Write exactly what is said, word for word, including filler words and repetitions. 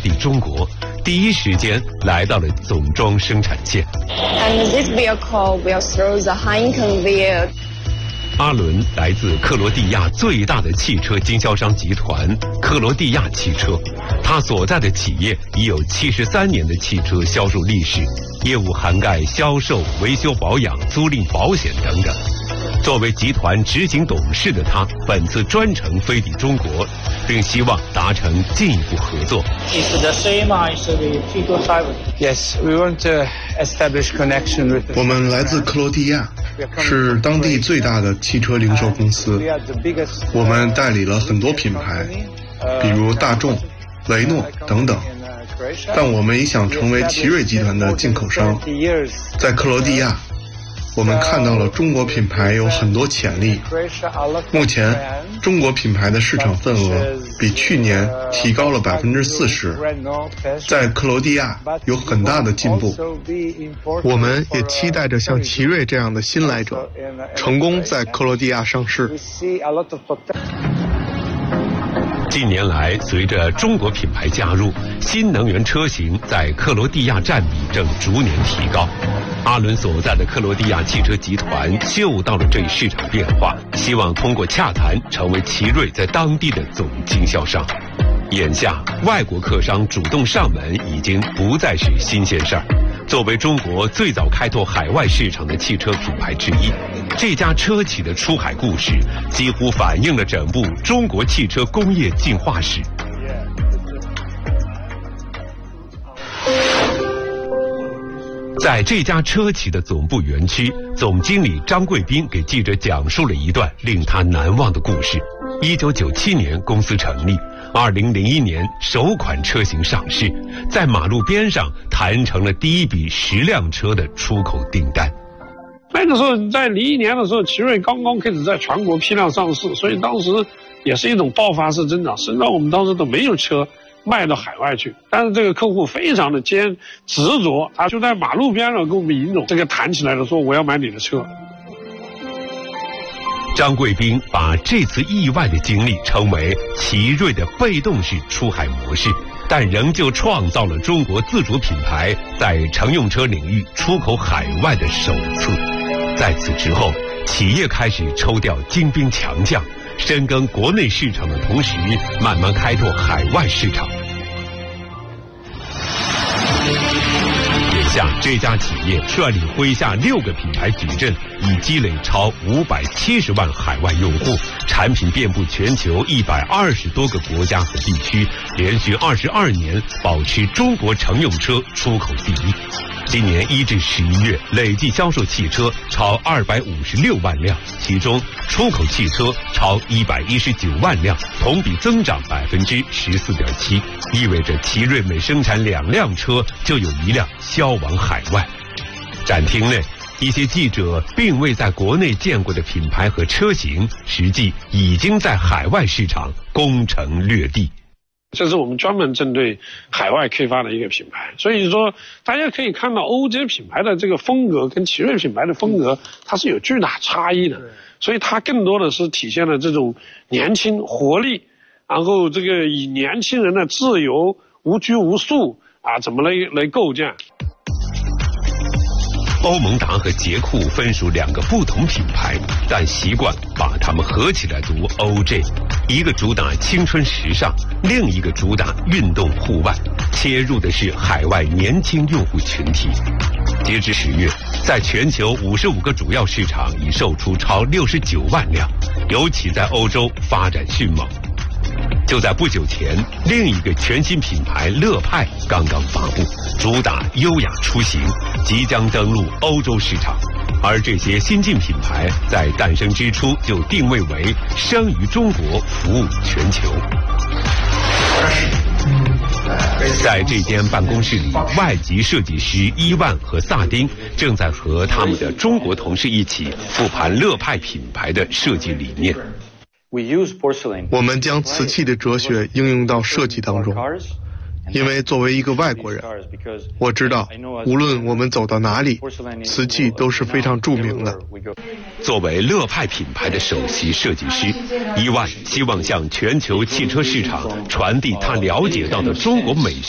地中国，第一时间来到了总装生产线。 And this vehicle will through the high conveyor. 阿伦来自克罗地亚最大的汽车经销商集团克罗地亚汽车，他所在的企业已有七十三年的汽车销售历史，业务涵盖销售、维修保养、租赁保险等等。作为集团执行董事的他，本次专程飞抵中国，并希望达成进一步合作。 It's the same as the Tigo Cyber. Yes, we want to establish connection with. 我们来自克罗地亚，是当地最大的汽车零售公司。我们代理了很多品牌，比如大众、雷诺等等。但我们也想成为奇瑞集团的进口商。在克罗地亚，我们看到了中国品牌有很多潜力。目前，中国品牌的市场份额比去年提高了百分之四十，在克罗地亚有很大的进步。我们也期待着像奇瑞这样的新来者，成功在克罗地亚上市。 近年来，随着中国品牌加入，新能源车型在克罗地亚占比正逐年提高。阿伦所在的克罗地亚汽车集团嗅到了这一市场变化，希望通过洽谈成为奇瑞在当地的总经销商。眼下，外国客商主动上门已经不再是新鲜事儿。作为中国最早开拓海外市场的汽车品牌之一，这家车企的出海故事几乎反映了整部中国汽车工业进化史。在这家车企的总部园区，总经理张贵斌给记者讲述了一段令他难忘的故事。一九九七年公司成立，二零零一年首款车型上市，在马路边上谈成了第一笔十辆车的出口订单。 那个时候，在零一年的时候，奇瑞刚刚开始在全国批量上市，所以当时也是一种爆发式增长。实际上，我们当时都没有车卖到海外去，但是这个客户非常的坚执着，他就在马路边上跟我们尹总这个谈起来了，说我要买你的车。 张贵斌把这次意外的经历称为奇瑞的被动式出海模式，但仍旧创造了中国自主品牌在乘用车领域出口海外的首次。在此之后，企业开始抽调精兵强将，深耕国内市场的同时，慢慢开拓海外市场。眼下，这家企业率领麾下六个品牌矩阵，已积累超五百七十万海外用户，产品遍布全球一百二十多个国家和地区，连续二十二年保持中国乘用车出口第一。今年一至十一月，累计销售汽车超二百五十六万辆，其中出口汽车超一百一十九万辆，同比增长百分之十四点七，意味着奇瑞每生产两辆车就有一辆销往海外。展厅内，一些记者并未在国内见过的品牌和车型，实际已经在海外市场攻城略地。 这是我们专门针对海外开发的一个品牌，所以说大家可以看到欧洲品牌的这个风格跟奇瑞品牌的风格它是有巨大差异的，所以它更多的是体现了这种年轻活力，然后这个以年轻人的自由无拘无束啊怎么来来构建。 欧盟达和捷酷分属两个不同品牌，但习惯把它们合起来读 O J， 一个主打青春时尚，另一个主打运动户外，切入的是海外年轻用户群体。截至十月，在全球五十五个主要市场已售出超六十九万辆，尤其在欧洲发展迅猛。就在不久前，另一个全新品牌乐派刚刚发布，主打优雅出行，即将登陆欧洲市场。而这些新进品牌在诞生之初就定位为生于中国，服务全球。在这间办公室里，外籍设计师伊万和萨丁正在和他们的中国同事一起复盘乐派品牌的设计理念。 我们将瓷器的哲学应用到设计当中，因为作为一个外国人，我知道无论我们走到哪里，瓷器都是非常著名的。 作为乐派品牌的首席设计师，伊万希望向全球汽车市场传递他了解到的中国美